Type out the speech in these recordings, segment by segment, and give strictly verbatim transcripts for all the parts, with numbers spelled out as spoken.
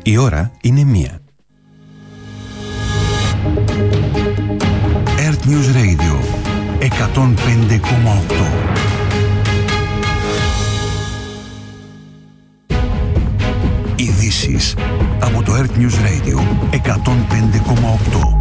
Η ώρα είναι μία. Earth News Radio εκατόν πέντε κόμμα οκτώ. Ειδήσεις από το Earth News Radio εκατόν πέντε κόμμα οκτώ.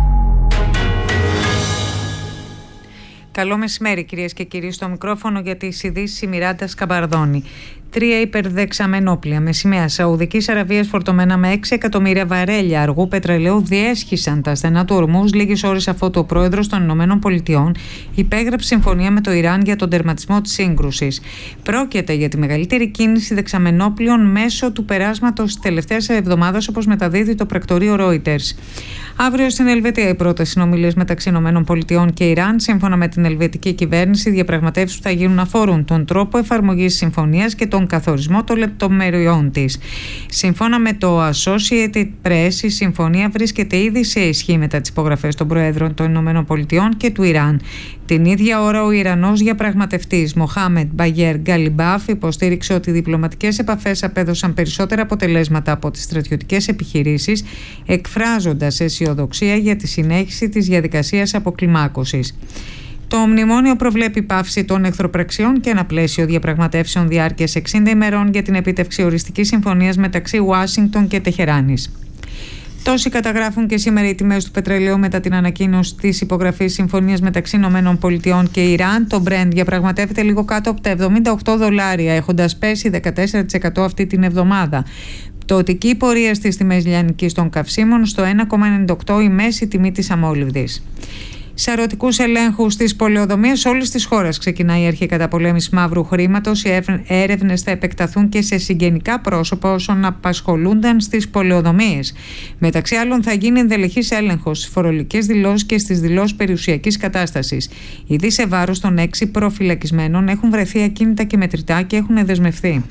Καλό μεσημέρι, κυρίες και κύριοι. Στο μικρόφωνο για τις ειδήσεις η Μιράντα Σκαμπαρδόνη. Τρία υπερδεξαμενόπλια με σημαία Σαουδικής Αραβίας φορτωμένα με έξι εκατομμύρια βαρέλια αργού πετρελαίου διέσχισαν τα στενά του Ορμούζ λίγες ώρες αφού ο πρόεδρος των Ηνωμένων Πολιτειών υπέγραψε συμφωνία με το Ιράν για τον τερματισμό της σύγκρουσης. Πρόκειται για τη μεγαλύτερη κίνηση δεξαμενόπλιων μέσω του περάσματος της τελευταίας εβδομάδας, όπως μεταδίδει το πρακτορείο Reuters. Αύριο στην Ελβετία οι πρώτες συνομιλίες μεταξύ Ηνωμένων Πολιτειών και Ιράν. Σύμφωνα με την ελβετική κυβέρνηση, οι διαπραγματεύσεις που θα γίνουν αφορούν τον τρόπο εφαρμογής της συμφωνίας και τον καθορισμό των λεπτομεριών της. Σύμφωνα με το Associated Press, η συμφωνία βρίσκεται ήδη σε ισχύ μετά τις υπογραφές των Προέδρων των Ηνωμένων Πολιτειών και του Ιράν. Την ίδια ώρα, ο Ιρανός διαπραγματευτής Μοχάμεντ Μπαγέρ Γκαλιμπάφ υποστήριξε ότι οι διπλωματικές επαφές απέδωσαν περισσότερα αποτελέσματα από τις στρατιωτικές επιχειρήσεις, εκφράζοντας αισιοδοξία για τη συνέχιση της διαδικασίας αποκλιμάκωσης. Το μνημόνιο προβλέπει πάυση των εχθροπραξιών και ένα πλαίσιο διαπραγματεύσεων διάρκειας εξήντα ημερών για την επίτευξη οριστικής συμφωνίας μεταξύ Ουάσιγκτον και Τεχεράνης. Τόσοι καταγράφουν και σήμερα οι τιμές του πετρελαίου μετά την ανακοίνωση της υπογραφής συμφωνίας μεταξύ Ηνωμένων Πολιτειών και Ιράν. Το Brent διαπραγματεύεται λίγο κάτω από τα εβδομήντα οκτώ δολάρια, έχοντας πέσει δεκατέσσερα τοις εκατό αυτή την εβδομάδα. Πτωτική πορεία στις τιμές λιανικής των καυσίμων στο ένα κόμμα ενενήντα οκτώ η μέση τιμή της αμόλυβδης. Σε ερωτικούς ελέγχους στις πολεοδομίες όλης της χώρας ξεκινάει η αρχή καταπολέμησης μαύρου χρήματος. Οι έρευνες θα επεκταθούν και σε συγγενικά πρόσωπα όσων απασχολούνταν στις πολεοδομίες. Μεταξύ άλλων, θα γίνει ενδελεχής έλεγχος στις φορολογικές δηλώσεις και στις δηλώσεις περιουσιακής κατάστασης. Ήδη σε βάρος των έξι προφυλακισμένων έχουν βρεθεί ακίνητα και μετρητά και έχουν δεσμευθεί.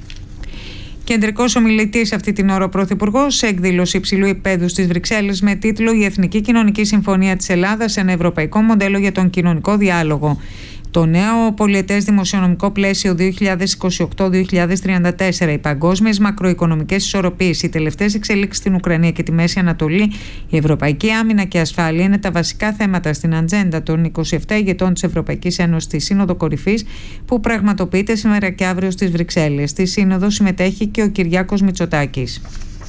Κεντρικός ομιλητής αυτή την ώρα ο Πρωθυπουργός σε εκδήλωση υψηλού επίπεδου στις Βρυξέλλες με τίτλο «Η Εθνική Κοινωνική Συμφωνία της Ελλάδας, ένα ευρωπαϊκό μοντέλο για τον κοινωνικό διάλογο». Το νέο πολιετές δημοσιονομικό πλαίσιο δύο χιλιάδες είκοσι οκτώ με δύο χιλιάδες τριάντα τέσσερα, οι παγκόσμιες μακροοικονομικές ισορροπίες, οι τελευταίες εξελίξεις στην Ουκρανία και τη Μέση Ανατολή, η ευρωπαϊκή άμυνα και ασφάλεια είναι τα βασικά θέματα στην ατζέντα των είκοσι επτά ηγετών της Ευρωπαϊκής Ένωσης στη Σύνοδο Κορυφής που πραγματοποιείται σήμερα και αύριο στις Βρυξέλλες. Στη Σύνοδο συμμετέχει και ο Κυριάκος Μητσοτάκης.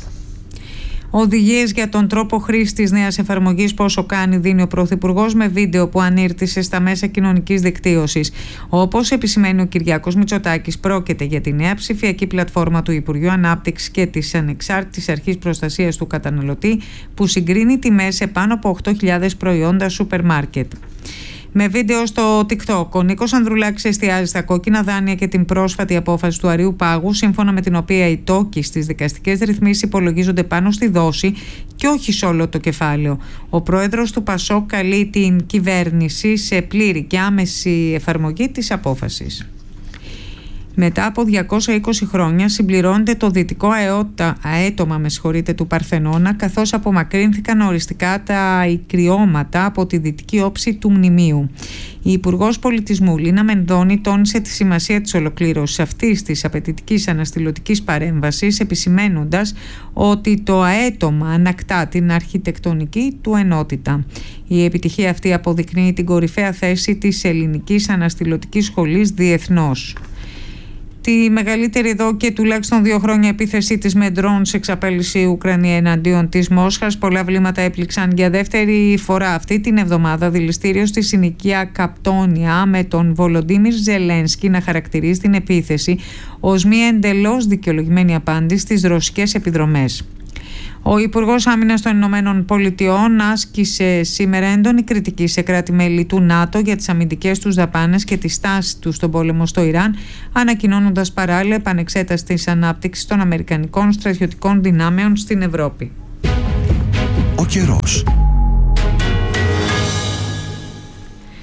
Οδηγίες για τον τρόπο χρήσης της νέας εφαρμογής Πόσο Κάνει δίνει ο Πρωθυπουργός με βίντεο που ανήρτησε στα μέσα κοινωνικής δικτύωσης. Όπως επισημαίνει ο Κυριάκος Μητσοτάκης, πρόκειται για τη νέα ψηφιακή πλατφόρμα του Υπουργείου Ανάπτυξης και της Ανεξάρτητης Αρχής Προστασίας του Καταναλωτή που συγκρίνει τιμές σε πάνω από οκτώ χιλιάδες προϊόντα σούπερ μάρκετ. Με βίντεο στο TikTok, ο Νίκος Ανδρουλάκης εστιάζει στα κόκκινα δάνεια και την πρόσφατη απόφαση του Αρείου Πάγου, σύμφωνα με την οποία οι τόκοι στις δικαστικές ρυθμίσεις υπολογίζονται πάνω στη δόση και όχι σε όλο το κεφάλαιο. Ο πρόεδρος του ΠΑΣΟΚ καλεί την κυβέρνηση σε πλήρη και άμεση εφαρμογή της απόφασης. Μετά από διακόσια είκοσι χρόνια συμπληρώνεται το δυτικό αέτομα με συγχωρείτε, του Παρθενώνα, καθώς απομακρύνθηκαν οριστικά τα ικριώματα από τη δυτική όψη του μνημείου. Η Υπουργός Πολιτισμού Λίνα Μενδώνη τόνισε τη σημασία της ολοκλήρωσης αυτής της απαιτητικής αναστηλωτικής παρέμβασης, επισημαίνοντας ότι το αέτομα ανακτά την αρχιτεκτονική του ενότητα. Η επιτυχία αυτή αποδεικνύει την κορυφαία θέση της ελληνικής αναστηλωτικής σχολής διεθνώς. Τη μεγαλύτερη εδώ και τουλάχιστον δύο χρόνια επίθεσή της με ντρόουν εξαπέλυσε η Ουκρανία εναντίον της Μόσχας. Πολλά βλήματα έπληξαν για δεύτερη φορά αυτή την εβδομάδα δηληστήριο στη συνοικία Καπτόνια, με τον Βολοντίμιρ Ζελένσκι να χαρακτηρίζει την επίθεση ως μια εντελώς δικαιολογημένη απάντηση στις ρωσικές επιδρομές. Ο Υπουργός Άμυνας των Ηνωμένων Πολιτειών άσκησε σήμερα έντονη κριτική σε κράτη-μέλη του ΝΑΤΟ για τις αμυντικές τους δαπάνες και τη στάση τους στον πόλεμο στο Ιράν, ανακοινώνοντας παράλληλα επανεξέταση της ανάπτυξης των αμερικανικών στρατιωτικών δυνάμεων στην Ευρώπη. Ο καιρός.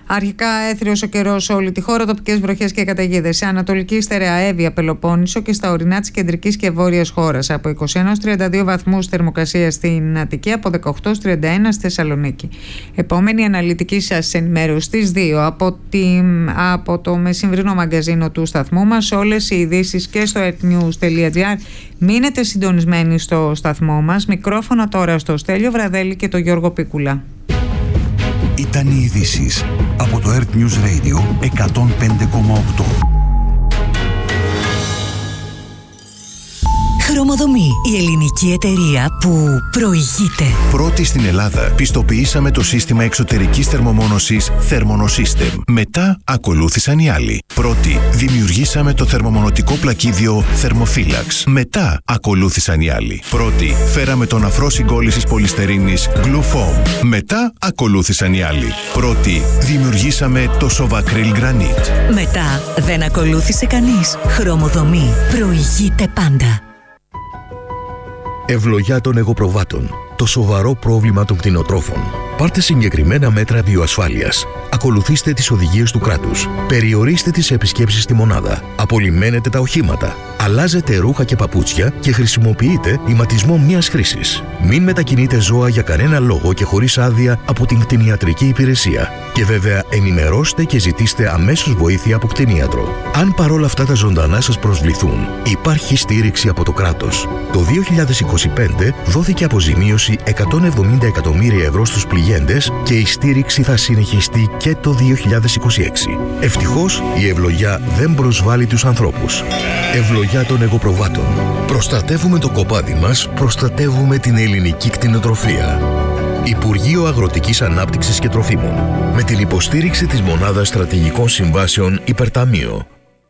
Αρχικά έθριος ο καιρός σε όλη τη χώρα, τοπικές βροχές και καταιγίδες. Σε ανατολική στερεά Εύβοια, Πελοπόννησο και στα ορεινά της κεντρικής και βόρειας χώρας. Από είκοσι ένα έως τριάντα δύο βαθμούς θερμοκρασία στην Αττική, από δεκαοκτώ έως τριάντα ένα στη Θεσσαλονίκη. Επόμενη αναλυτική σας ενημέρωση στις δύο από, τη, από το μεσημβρινό μαγκαζίνο του σταθμού μας. Όλες οι ειδήσεις και στο earthnews.gr. Μείνετε συντονισμένοι στο σταθμό μας. Μικρόφωνα τώρα στο Στέλιο Βραδέλη και το Γιώργο Πίκουλα. Ήταν οι ειδήσεις από το Earth News Radio εκατόν πέντε κόμμα οκτώ. Χρωμοδομή, η ελληνική εταιρεία που προηγείται. Πρώτη στην Ελλάδα, πιστοποιήσαμε το σύστημα εξωτερικής θερμομόνωσης Thermonosystem. Μετά ακολούθησαν οι άλλοι. Πρώτη, δημιουργήσαμε το θερμομονωτικό πλακίδιο Thermophilax. Μετά ακολούθησαν οι άλλοι. Πρώτη, φέραμε τον αφρό συγκόλλησης πολυστερίνης Glue Foam. Μετά ακολούθησαν οι άλλοι. Πρώτη, δημιουργήσαμε το Sovacryl Granite. Μετά δεν ακολούθησε κανείς. Χρωμοδομή, προηγείται πάντα. Ευλογιά των εγωπροβάτων. Το σοβαρό πρόβλημα των κτηνοτρόφων. Πάρτε συγκεκριμένα μέτρα βιοασφάλειας. Ακολουθήστε τις οδηγίες του κράτους. Περιορίστε τις επισκέψεις στη μονάδα. Απολυμμένετε τα οχήματα. Αλλάζετε ρούχα και παπούτσια και χρησιμοποιείτε ηματισμό μίας χρήσης. Μην μετακινείτε ζώα για κανένα λόγο και χωρίς άδεια από την κτηνιατρική υπηρεσία. Και βέβαια ενημερώστε και ζητήστε αμέσως βοήθεια από κτηνίατρο. Αν παρόλα αυτά τα ζωντανά σας προσβληθούν, υπάρχει στήριξη από το κράτος. Το δύο χιλιάδες είκοσι πέντε δόθηκε αποζημίωση εκατόν εβδομήντα εκατομμύρια ευρώ στους πληγέντες και η στήριξη θα συνεχιστεί και το δύο χιλιάδες είκοσι έξι. Ευτυχώς η ευλογιά δεν προσβάλλει τους ανθρώπους. Ευλογιά των εγωπροβάτων. Προστατεύουμε το κοπάδι μας, προστατεύουμε την ελληνική κτηνοτροφία. Υπουργείο Αγροτικής Ανάπτυξης και Τροφίμων. Με την υποστήριξη της Μονάδας Στρατηγικών Συμβάσεων Υπερταμείο.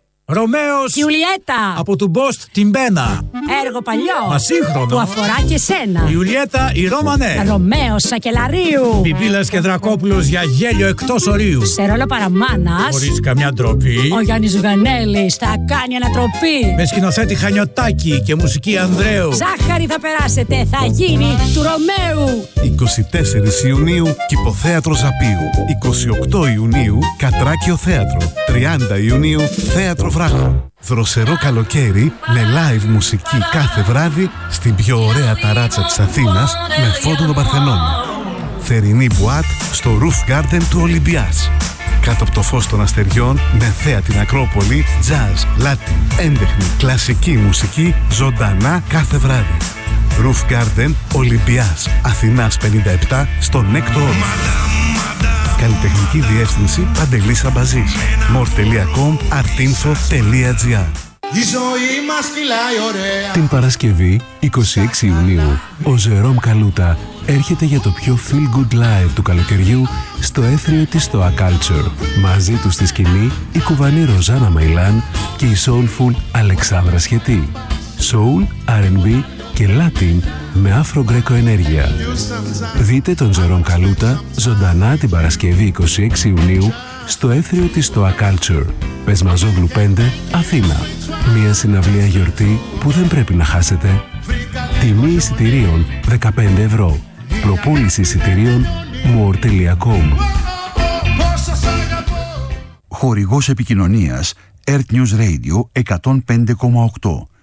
Ρωμαίος Ιουλιέτα από του Μπόστ την Μπένα. Έργο παλιό Μα σύγχρονο που αφορά και σένα. Ιουλιέτα η Ρώμανε. Ρωμαίος Σακελαρίου. Πιπίλας και Δρακόπουλος για γέλιο εκτός ορίου. Σε ρόλο παραμάνας Χωρίς καμιά ντροπή. ο Γιάννης Ζουγανέλης θα κάνει ανατροπή. Με σκηνοθέτη Χανιωτάκη και μουσική Ανδρέου. Ζάχαρη θα περάσετε, θα γίνει του Ρωμαίου. είκοσι τέσσερις Ιουνίου Κηποθέατρο Ζαπίου. είκοσι οκτώ Ιουνίου Κατράκιο Θέατρο. τριάντα Ιουνίου Θέατρο Βράχων. Δροσερό καλοκαίρι με live μουσική κάθε βράδυ στην πιο ωραία ταράτσα της Αθήνας με φόντο τον Παρθενώνα. Θερινή μπουάτ στο Roof Garden του Ολυμπιάς. Κάτω από το φως των αστεριών με θέα την Ακρόπολη, jazz, latin, έντεχνη, κλασική μουσική ζωντανά κάθε βράδυ. Roof Garden Ολυμπιάς Αθηνάς πενήντα επτά στο Νέκτο Όρος. Καλλιτεχνική διεύθυνση Παντελής Αμπαζής. μορ τελεία κομ artinfo τελεία gr. Η ζωή μας κυλάει ωραία. Την Παρασκευή, εικοστή έκτη Ιουνίου, ο Ζερόμ Καλούτα έρχεται για το πιο feel good live του καλοκαιριού στο έθριο της Stoa Culture. Μαζί του στη σκηνή η κουβανή Ροζάνα Μαϊλάν και η soulful Αλεξάνδρα Σχετή. Soul, αρ εντ μπι και Latin με Afro-Greco ενέργεια. Δείτε τον Ζερόμ Καλούτα ζωντανά την Παρασκευή εικοστή έκτη Ιουνίου στο έθριο της Stoa Culture. Πεσμαζόγλου πέντε, Αθήνα. Μια συναυλία γιορτή που δεν πρέπει να χάσετε. Τιμή εισιτηρίων δεκαπέντε ευρώ. Προπόληση εισιτηρίων μορ τελεία κομ. Χορηγός επικοινωνίας Earth News Radio εκατόν πέντε κόμμα οκτώ.